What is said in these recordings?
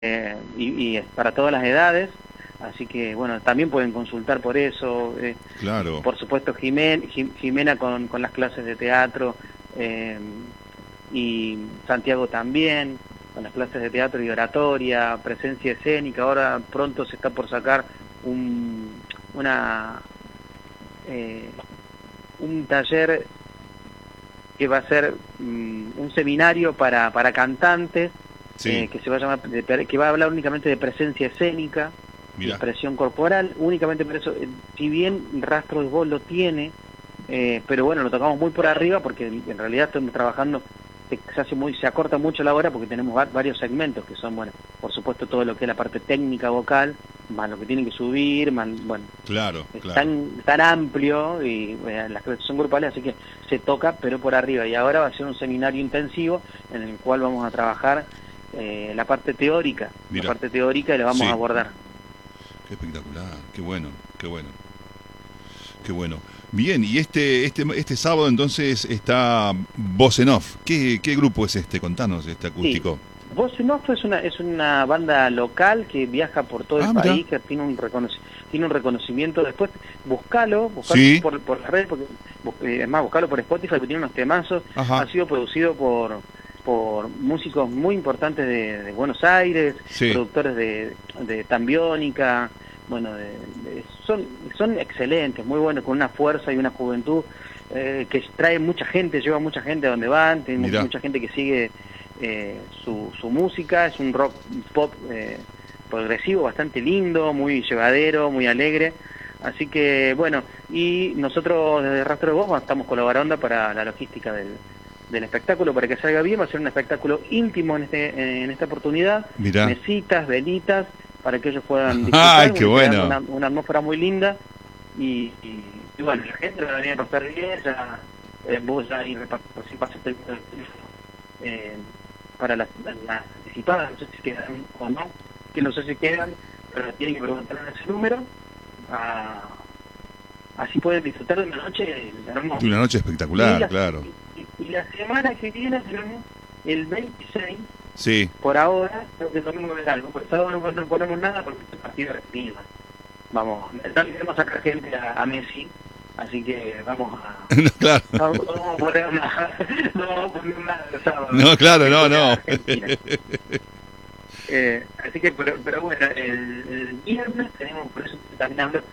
y es para todas las edades, así que bueno, también pueden consultar por eso. Claro. Por supuesto Jimena con las clases de teatro, eh, y Santiago también con las clases de teatro y oratoria, presencia escénica. Ahora pronto se está por sacar una un taller que va a ser un seminario para cantantes, Sí, que se va a llamar, que va a hablar únicamente de presencia escénica y mira. expresión corporal, únicamente por eso. Si bien Rastro de Voz lo tiene, pero bueno, lo tocamos muy por arriba porque en realidad estamos trabajando, se acorta mucho la hora porque tenemos varios segmentos que son, bueno, por supuesto todo lo que es la parte técnica vocal, más lo que tienen que subir, más, bueno, Claro, es claro. tan amplio, y las clases son grupales, así que se toca pero por arriba. Y ahora va a ser un seminario intensivo en el cual vamos a trabajar la parte teórica, Mira. y la vamos a Sí. abordar. Qué espectacular. Qué bueno, qué bueno. Qué bueno. Bien, y este sábado entonces está Voz en Off. ¿Qué grupo es este? Contanos, este Sí, acústico. Voz en Off es una banda local que viaja por todo el Ah, mira. país, que tiene tiene un reconocimiento. Después buscalo Sí. por las redes, porque, es más, buscalo por Spotify, porque tiene unos temazos. Ajá. Ha sido producido por músicos muy importantes de Buenos Aires, Sí. productores de Tambiónica. Bueno, son excelentes, muy buenos, con una fuerza y una juventud que trae mucha gente, lleva mucha gente a donde van, tiene Mira. mucha gente que sigue su música. Es un rock pop progresivo bastante lindo, muy llevadero, muy alegre. Así que bueno, y nosotros desde Rastro de Voz estamos colaborando para la logística del espectáculo, para que salga bien. Va a ser un espectáculo íntimo en esta oportunidad, Mira. mesitas, velitas, para que ellos puedan Ay, disfrutar, qué creando bueno. una atmósfera muy linda. Y bueno, la gente va a venir a pasar bien. Ya vos ya ahí participaste el teléfono para las anticipadas, no sé si quedan o no, que no sé si quedan, pero tienen que preguntar en ese número. ah, Así pueden disfrutar de una noche De una hermosa. noche Y espectacular, la, claro. y la semana que viene tenemos el 26, Sí. por ahora, creo que el domingo es algo, por sábado no ponemos nada porque es partido de Argentina. Vamos, también queremos sacar gente a Messi, así que vamos a... No, claro. No, no vamos a poner nada, no vamos a poner nada el sábado, No, claro, que no, juega no. Argentina. Así que, pero bueno, el viernes tenemos, por eso también hablo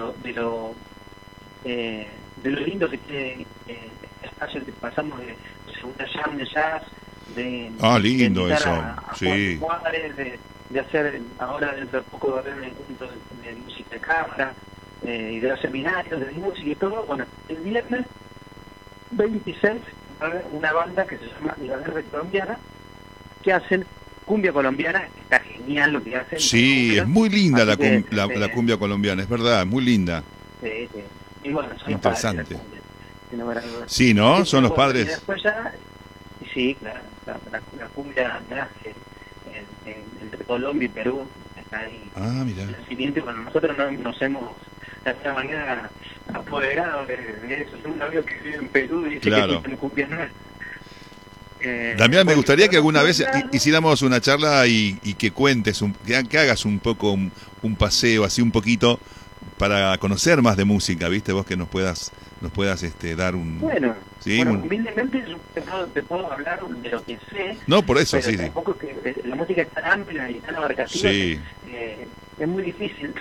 de lo lindo que tiene este espacio, que pasamos de segunda jam de jazz, Ah, de lindo invitar eso. a Juan Sí. Juárez, de hacer, ahora dentro de poco va a haber un encuentro de música de cámara, y de los seminarios de música y todo. Bueno, el viernes 26 va a haber una banda que se llama La Verde Colombiana, que hacen cumbia colombiana. Está genial lo que hacen, la Sí, es cumbia. muy linda Así que la cumbia colombiana, es verdad, es muy linda. sí. Y bueno, son los padres de la Interesante. cumbia, sin lugar a dudas. Sí, Así ¿no? que Son los bueno, y padres. después ya, y sí, claro, la cumbia nace entre Colombia y Perú. Está ahí Ah, mira. el nacimiento. Bueno, nosotros no nos hemos de alguna manera apoderado de eso. Es un amigo que vive en Perú y dice Claro. que cumbia no es. Damián, me Bueno, gustaría que pero alguna por vez un lado, hiciéramos una charla y que cuentes, que hagas un poco un paseo, así un poquito, para conocer más de música, ¿viste? Vos que nos puedas dar un... bueno, ¿Sí? Un, humildemente yo te puedo hablar de lo que sé, no, por eso, pero sí, sí. tampoco es que la música es tan amplia y tan abarcativa que Sí, es muy difícil,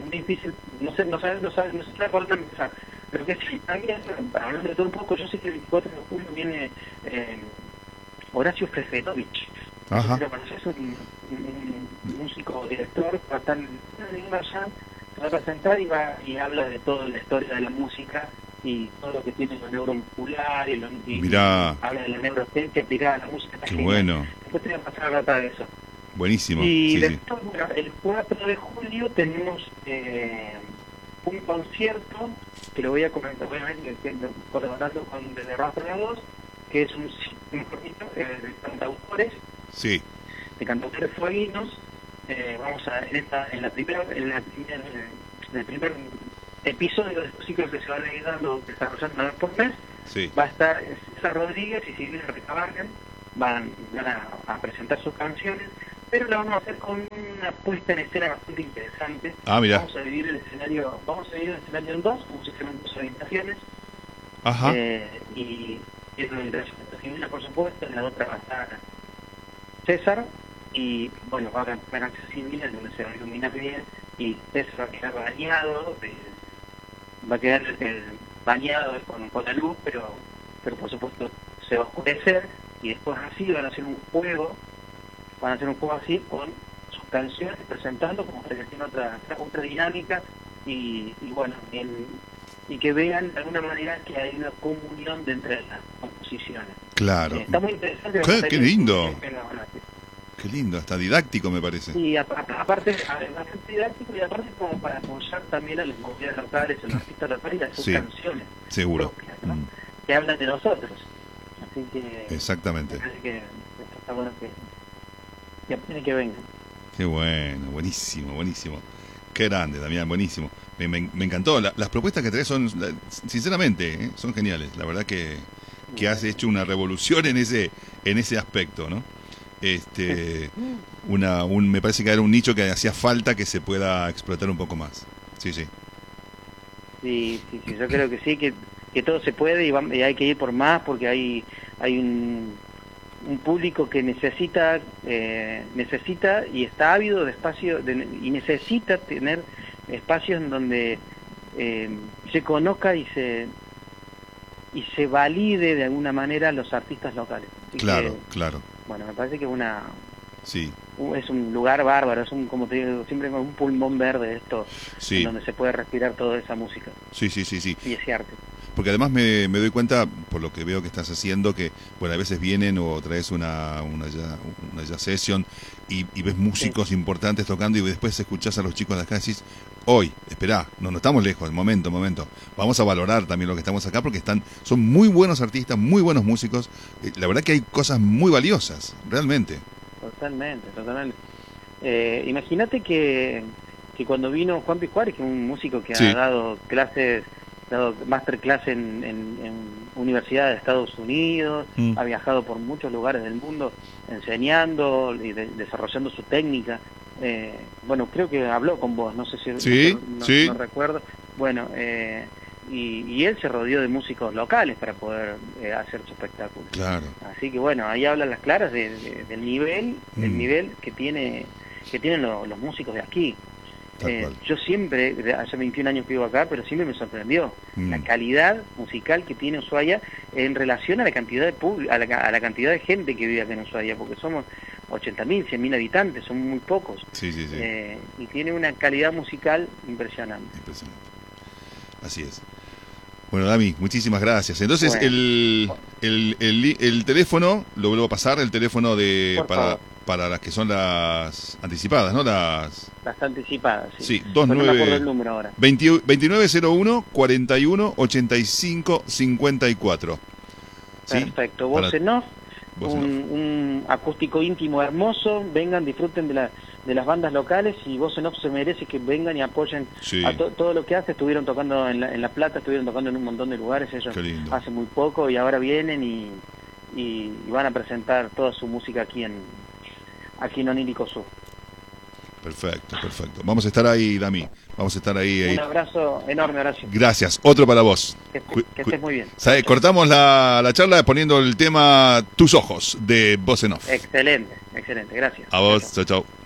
no sé por dónde empezar. Pero que sí, también, para hablar de todo un poco, yo sé que el 24 de julio viene Horacio Feferovich. No sé si ajá, lo conoces, un músico, director, va a estar en allá, se va a presentar y habla de toda la historia de la música y todo lo que tiene lo neuromuscular y mirá, habla de la neurociencia aplicada a la música. Está qué genial. bueno, Después te voy a pasar a tratar de eso. buenísimo, Y sí, sí. después, bueno, el 4 de julio tenemos un concierto que lo voy a comentar, obviamente, colaborando con The Rastro de Voz, que es un sinfónico de cantautores, Sí, fueguinos. Vamos a, en el primer episodio de estos ciclos que se van a ir desarrollando una vez por mes, sí, va a estar César Rodríguez y Silvina Recabarren, van a presentar sus canciones. pero lo vamos a hacer con una puesta en escena bastante interesante. Mira. Vamos a dividir el escenario en dos, como si fueran dos habitaciones. Ajá. Y es una habitación por supuesto, en la otra va a estar César, y bueno, va a haber accesible, donde se va a iluminar bien, y César va a quedar bañado, bañado con la luz, pero por supuesto se va a oscurecer, y después así van a hacer un juego así con sus canciones, presentando como que tiene otra dinámica, y bueno, y que vean de alguna manera que hay una comunión de entre las composiciones. Claro. Está muy interesante. Qué lindo. Qué lindo, hasta didáctico me parece. Y aparte, bastante didáctico, y aparte como para apoyar también a las comunidades locales, a los artistas locales y a sus canciones. Seguro. Propias, ¿no? Que hablan de nosotros. Así que... Exactamente. Así que está bueno que vengan. Qué bueno, buenísimo. Qué grande, Damián, buenísimo. Me encantó. Las propuestas que traes son, sinceramente, son geniales. La verdad que has hecho una revolución en ese aspecto, ¿no? Me parece que era un nicho que hacía falta que se pueda explotar un poco más. Sí. Sí, yo creo que sí, que todo se puede, y hay que ir por más, porque hay un público que necesita y está ávido de espacio, y necesita tener espacios en donde se conozca y se valide de alguna manera los artistas locales. Así claro. Bueno, me parece que sí. Es un lugar bárbaro, es como te digo, siempre un pulmón verde esto, en donde se puede respirar toda esa música. Sí. Y ese arte. Porque además me doy cuenta, por lo que veo que estás haciendo, que bueno, a veces vienen o traes una jazz session y ves músicos importantes tocando, y después escuchás a los chicos de acá y decís, hoy, esperá, no estamos lejos, momento, vamos a valorar también lo que estamos acá, porque son muy buenos artistas, muy buenos músicos, la verdad que hay cosas muy valiosas, realmente. Totalmente. Imagínate que cuando vino Juan Piscuari, que es un músico que ha dado masterclass en universidades de Estados Unidos, ha viajado por muchos lugares del mundo enseñando y desarrollando su técnica. Bueno, creo que habló con vos, no sé si no recuerdo. Bueno, y él se rodeó de músicos locales para poder hacer su espectáculo. Claro. Así que bueno, ahí hablan las claras del nivel que tienen los músicos de aquí. Yo siempre, hace 21 años que vivo acá, pero siempre me sorprendió la calidad musical que tiene Ushuaia en relación a la cantidad de a la cantidad de gente que vive acá en Ushuaia, porque somos 80.000, 100.000 habitantes, son muy pocos. Sí. Y tiene una calidad musical impresionante. Así es. Bueno, Dami, muchísimas gracias. Entonces, el teléfono, lo vuelvo a pasar, el teléfono para las que son las anticipadas, ¿no? Las anticipadas, sí. 29, no me acuerdo el número ahora. 2901 41 85 54. Perfecto. Voz en off, un acústico íntimo hermoso. Vengan, disfruten de las bandas locales, y Voz en Off se merece que vengan y apoyen a todo lo que hace. Estuvieron tocando en La Plata, estuvieron tocando en un montón de lugares ellos hace muy poco, y ahora vienen y van a presentar toda su música aquí en Onírico Sur. Perfecto. Vamos a estar ahí, Dami. Vamos a estar ahí. Un abrazo enorme, Horacio. Gracias. Otro para vos. Que estés muy bien. Cortamos la charla poniendo el tema Tus Ojos, de Voz en Off. Excelente. Gracias. A vos. Chau.